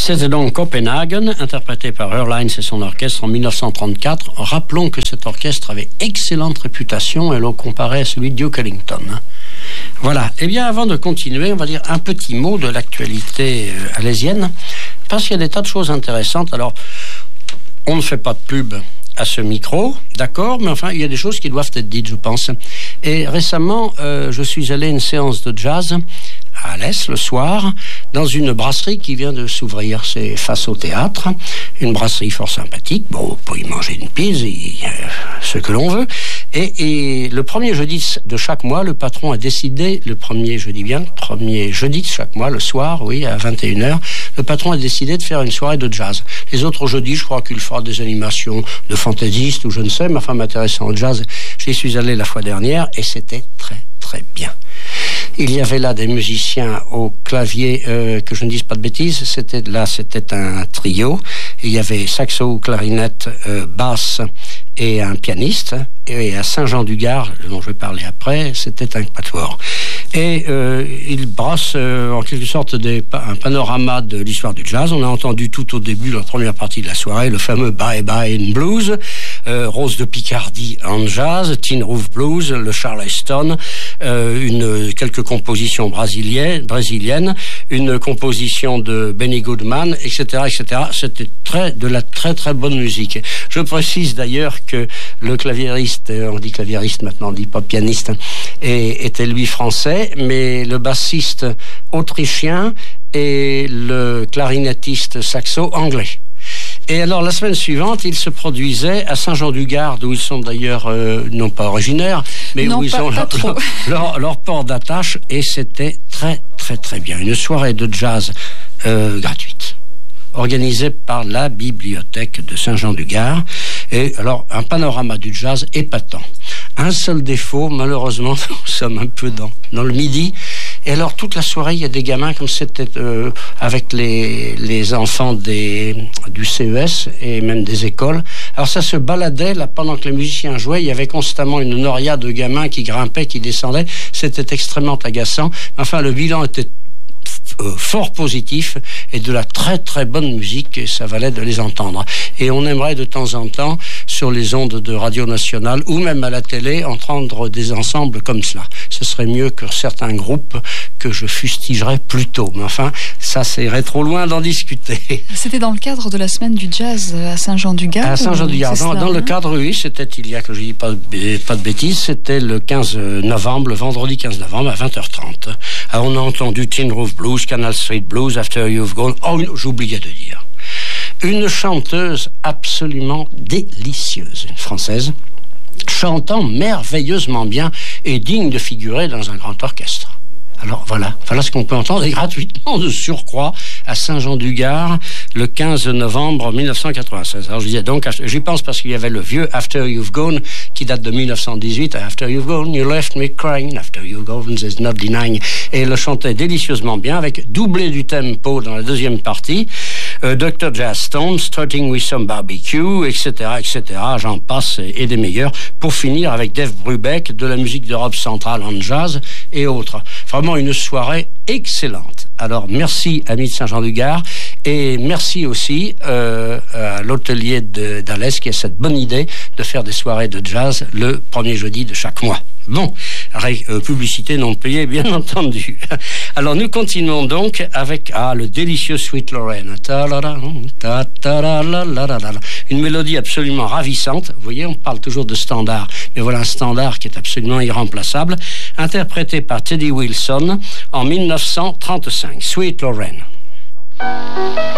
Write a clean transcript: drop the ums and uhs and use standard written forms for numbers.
C'était donc Copenhagen, interprété par Earlines et son orchestre en 1934. Rappelons que cet orchestre avait excellente réputation et l'on comparait à celui de Duke Ellington. Voilà. Eh bien, avant de continuer, on va dire un petit mot de l'actualité alésienne, parce qu'il y a des tas de choses intéressantes. Alors, on ne fait pas de pub à ce micro, d'accord, mais enfin, il y a des choses qui doivent être dites, je pense. Et récemment, je suis allé à une séance de jazz à Alès, le soir, dans une brasserie qui vient de s'ouvrir. C'est face au théâtre, une brasserie fort sympathique. Bon, on peut y manger une pizza, ce que l'on veut. Et le premier jeudi de chaque mois, le patron a décidé, le premier jeudi de chaque mois, le soir, oui, à 21h, le patron a décidé de faire une soirée de jazz. Les autres jeudis, je crois qu'il fera des animations de fantaisistes ou je ne sais, mais enfin m'intéressant au jazz, j'y suis allé la fois dernière et c'était très, très bien. Il y avait là des musiciens au clavier, que je ne dise pas de bêtises, c'était un trio. Il y avait saxo, clarinette, basse et un pianiste. Et à Saint-Jean-du-Gard, dont je vais parler après, c'était un quatuor. Et il brasse en quelque sorte un panorama de l'histoire du jazz. On a entendu tout au début, la première partie de la soirée, le fameux Bye Bye in Blues, Rose de Picardie en jazz, Tin Roof Blues, le Charleston, quelques compositions brésiliennes, une composition de Benny Goodman, etc., etc. C'était de la très très bonne musique. Je précise d'ailleurs que le claviériste, on dit claviériste maintenant, on dit pas pianiste, était lui français, mais le bassiste autrichien et le clarinettiste saxo anglais. Et alors, la semaine suivante, ils se produisaient à Saint-Jean-du-Gard, où ils sont d'ailleurs, non pas originaires, mais non, où ils ont leur port d'attache, et c'était très, très, très bien. Une soirée de jazz gratuite, organisée par la bibliothèque de Saint-Jean-du-Gard. Et alors, un panorama du jazz épatant. Un seul défaut, malheureusement, nous sommes un peu dans le midi. Et alors, toute la soirée, il y a des gamins, comme c'était avec les enfants du CES et même des écoles. Alors, ça se baladait, là, pendant que les musiciens jouaient, il y avait constamment une noria de gamins qui grimpaient, qui descendaient. C'était extrêmement agaçant. Enfin, le bilan était fort positif et de la très très bonne musique, et ça valait de les entendre. Et on aimerait de temps en temps, sur les ondes de Radio Nationale ou même à la télé, entendre des ensembles comme cela. Ce serait mieux que certains groupes que je fustigerais plus tôt. Mais enfin, ça c'est trop loin d'en discuter. C'était dans le cadre de la semaine du jazz à Saint-Jean-du-Gard. À Saint-Jean-du-Gard, dans le cadre, oui, c'était il y a, que je dis pas de bêtises, c'était le 15 novembre, le vendredi 15 novembre à 20h30. Alors on a entendu Tin Roof Blues, Canal Street Blues, After You've Gone. Oh, j'oubliais de dire. Une chanteuse absolument délicieuse, une française, chantant merveilleusement bien et digne de figurer dans un grand orchestre. Alors voilà ce qu'on peut entendre, et gratuitement de surcroît à Saint-Jean-du-Gard le 15 novembre 1996. Alors je disais donc, j'y pense parce qu'il y avait le vieux After You've Gone qui date de 1918. After you've gone, you left me crying. After you've gone, there's no denying. Et elle le chantait délicieusement bien avec doublé du tempo dans la deuxième partie. Dr. Jazz Stone, Starting with Some Barbecue, etc., etc. J'en passe et des meilleurs, pour finir avec Dave Brubeck, de la musique d'Europe centrale en jazz et autres. Vraiment une soirée excellente. Alors merci amis de Saint-Jean-du-Gard, et merci aussi à l'hôtelier d'Alès qui a cette bonne idée de faire des soirées de jazz le premier jeudi de chaque mois. Bon, publicité non payée, bien entendu. Alors nous continuons donc avec le délicieux Sweet Lorraine. Une mélodie absolument ravissante. Vous voyez, on parle toujours de standard, mais voilà un standard qui est absolument irremplaçable, interprété par Teddy Wilson en 1935. Sweet Lorraine.